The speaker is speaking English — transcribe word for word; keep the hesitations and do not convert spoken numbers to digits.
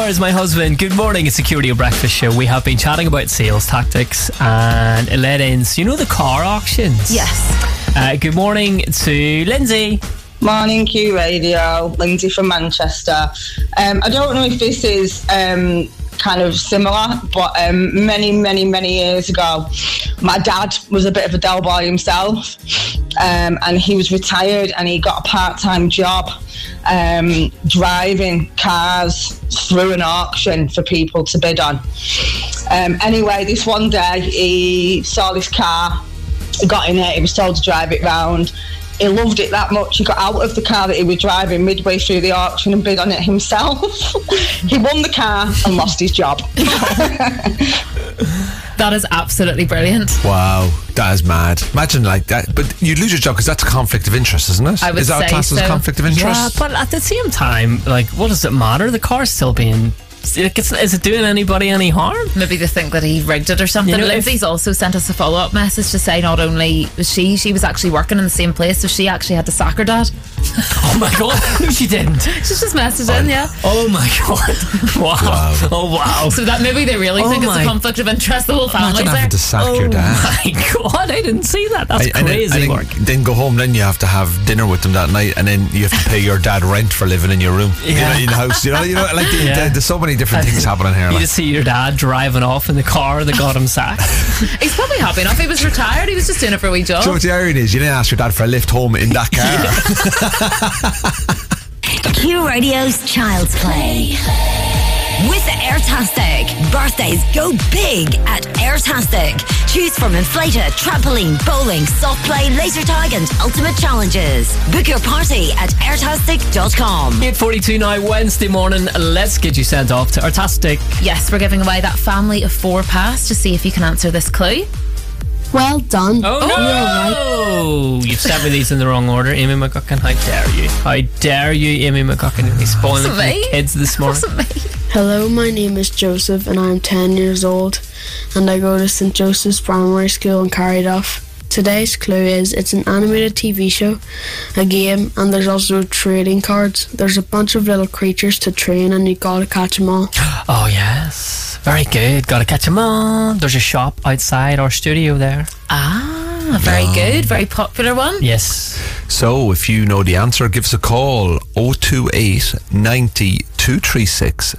Where's my husband? Good morning, it's Security Breakfast Show. We have been chatting about sales tactics and it led in, so you know the car auctions? Yes. Uh, good morning to Lindsay. Morning, Q Radio. Lindsay from Manchester. Um, I don't know if this is um, kind of similar, but um, many, many, many years ago, my dad was a bit of a Del boy himself, um, and he was retired and he got a part-time job um, driving cars through an auction for people to bid on. Um, anyway, this one day he saw this car, he got in it, he was told to drive it round. He loved it that much, he got out of the car that he was driving midway through the auction and bid on it himself. He won the car and lost his job. That is absolutely brilliant. Wow, that is mad. Imagine like that, but you'd lose your job because that's a conflict of interest, isn't it? I would is that say classed as a so. conflict of Yeah, interest? but at the same time, like, what does it matter? The car's still being... Like, it's, is it doing anybody any harm? Maybe they think that he rigged it or something. You know, Lindsay's also sent us a follow-up message to say not only was she, she was actually working in the same place, so she actually had to sack her dad. Oh my god, no she didn't. She's just messaged in, yeah. Oh my god. Wow. Wow. Oh wow. So that maybe they really Oh think it's my- a conflict of interest. The whole family's Imagine there. having to sack Oh your dad. my god, I didn't see that. That's I- and then- crazy and then, work. then go home, then you have to have dinner with them that night, and then you have to pay your dad rent for living in your room. Yeah. You know, in the house. You know, you know, like the, Yeah. the, there's so many different things happening here. You Like. just see your dad driving off in the car that got him sacked. He's probably happy enough. He was retired. He was just doing it for a wee job. So what the irony is, you didn't ask your dad for a lift home in that car. Q Radio's Child's Play. With Airtastic. Birthdays go big at Airtastic. Choose from inflator, trampoline, bowling, soft play, laser tag and ultimate challenges. Book your party at airtastic dot com. eight forty-two now, Wednesday morning. Let's get you sent off to Artastic. Yes, we're giving away that family of four pass to see if you can answer this clue. Well done. Oh no! You've sent me these in the wrong order, Amy McGuckin. How dare you? How dare you, Amy McGuckin? You're spoiling it for Wasn't the me. kids this morning. Wasn't me. Hello, my name is Joseph and I'm ten years old and I go to Saint Joseph's Primary School in Carryduff. Today's clue is it's an animated T V show, a game, and there's also trading cards. There's a bunch of little creatures to train and you gotta catch them all. Oh yes, very good. Gotta catch 'em all. There's a shop outside our studio there. Ah, very good. Very popular one. Yes. So if you know the answer, give us a call. oh two eight, ninety, two three six